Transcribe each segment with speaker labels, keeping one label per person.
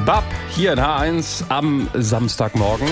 Speaker 1: Bab hier in H1 am Samstagmorgen.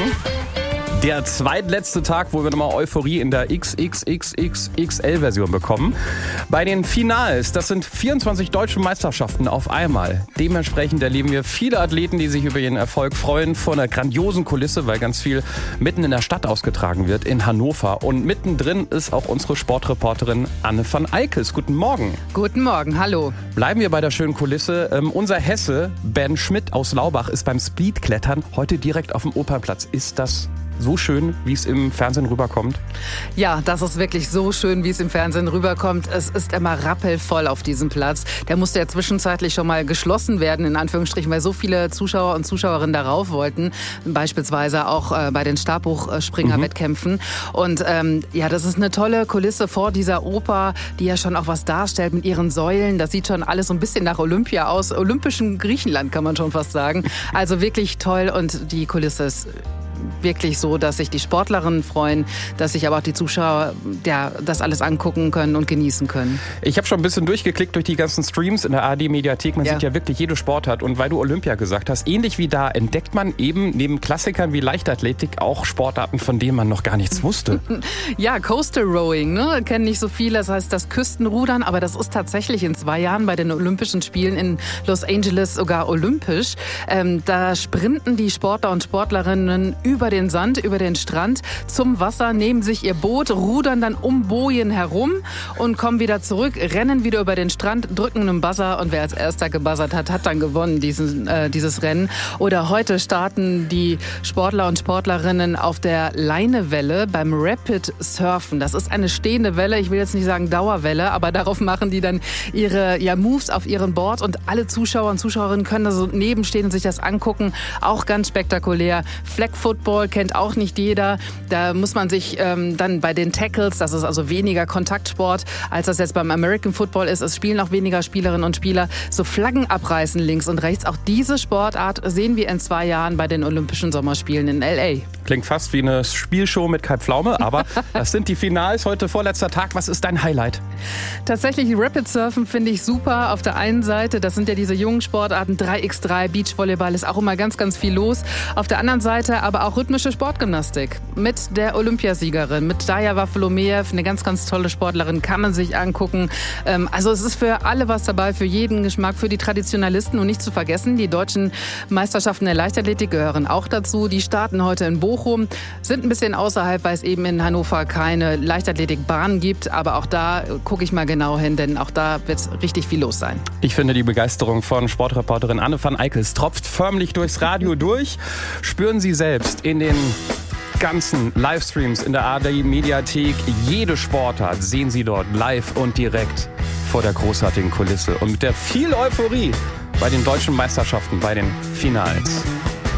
Speaker 1: Der zweitletzte Tag, wo wir nochmal Euphorie in der XXXXXL-Version bekommen. Bei den Finals, das sind 24 deutsche Meisterschaften auf einmal. Dementsprechend erleben wir viele Athleten, die sich über ihren Erfolg freuen, vor einer grandiosen Kulisse, weil ganz viel mitten in der Stadt ausgetragen wird, in Hannover. Und mittendrin ist auch unsere Sportreporterin Anne van Eickels. Guten Morgen.
Speaker 2: Guten Morgen, hallo.
Speaker 1: Bleiben wir bei der schönen Kulisse. Unser Hesse, Ben Schmidt aus Laubach, ist beim Speedklettern heute direkt auf dem Opernplatz. Ist das so schön, wie es im Fernsehen rüberkommt?
Speaker 2: Ja, das ist wirklich so schön, wie es im Fernsehen rüberkommt. Es ist immer rappelvoll auf diesem Platz. Der musste ja zwischenzeitlich schon mal geschlossen werden, in Anführungsstrichen, weil so viele Zuschauer und Zuschauerinnen darauf wollten. Beispielsweise auch bei den Stabhochspringer-Wettkämpfen. Und ja, das ist eine tolle Kulisse vor dieser Oper, die ja schon auch was darstellt mit ihren Säulen. Das sieht schon alles so ein bisschen nach Olympia aus. Olympischem Griechenland, kann man schon fast sagen. Also wirklich toll, und die Kulisse ist wirklich so, dass sich die Sportlerinnen freuen, dass sich aber auch die Zuschauer das alles angucken können und genießen können.
Speaker 1: Ich habe schon ein bisschen durchgeklickt durch die ganzen Streams in der ARD-Mediathek. Man sieht ja wirklich jede Sportart. Und weil du Olympia gesagt hast, ähnlich wie da entdeckt man eben neben Klassikern wie Leichtathletik auch Sportarten, von denen man noch gar nichts wusste.
Speaker 2: Ja, Coastal Rowing, ne? Kennen nicht so viele. Das heißt das Küstenrudern, aber das ist tatsächlich in 2 Jahren bei den Olympischen Spielen in Los Angeles sogar olympisch. Da sprinten die Sportler und Sportlerinnen über den Sand, über den Strand zum Wasser, nehmen sich ihr Boot, rudern dann um Bojen herum und kommen wieder zurück, rennen wieder über den Strand, drücken einen Buzzer, und wer als erster gebuzzert hat, hat dann gewonnen dieses Rennen. Oder heute starten die Sportler und Sportlerinnen auf der Leinewelle beim Rapid Surfen. Das ist eine stehende Welle, ich will jetzt nicht sagen Dauerwelle, aber darauf machen die dann ihre Moves auf ihrem Board, und alle Zuschauer und Zuschauerinnen können da so nebenstehen und sich das angucken. Auch ganz spektakulär. Flag Football kennt auch nicht jeder. Da muss man sich dann bei den Tackles, das ist also weniger Kontaktsport, als das jetzt beim American Football ist. Es spielen auch weniger Spielerinnen und Spieler, so Flaggen abreißen links und rechts. Auch diese Sportart sehen wir in 2 Jahren bei den Olympischen Sommerspielen in L.A.
Speaker 1: Klingt fast wie eine Spielshow mit Kai Pflaume, aber das sind die Finals. Heute vorletzter Tag. Was ist dein Highlight?
Speaker 2: Tatsächlich Rapid Surfen finde ich super. Auf der einen Seite, das sind ja diese jungen Sportarten, 3x3, Beachvolleyball, ist auch immer ganz, ganz viel los. Auf der anderen Seite aber auch rhythmische Sportgymnastik mit der Olympiasiegerin, mit Daya Wafolomeev, eine ganz, ganz tolle Sportlerin, kann man sich angucken. Also es ist für alle was dabei, für jeden Geschmack, für die Traditionalisten, und nicht zu vergessen, die deutschen Meisterschaften der Leichtathletik gehören auch dazu. Die starten heute in Bochum, sind ein bisschen außerhalb, weil es eben in Hannover keine Leichtathletikbahn gibt, aber auch da gucke ich mal genau hin, denn auch da wird richtig viel los sein.
Speaker 1: Ich finde, die Begeisterung von Sportreporterin Anne van Eickels tropft förmlich durchs Radio durch. Spüren Sie selbst in den ganzen Livestreams in der ARD-Mediathek. Jede Sportart sehen Sie dort live und direkt vor der großartigen Kulisse und mit der viel Euphorie bei den deutschen Meisterschaften, bei den Finals.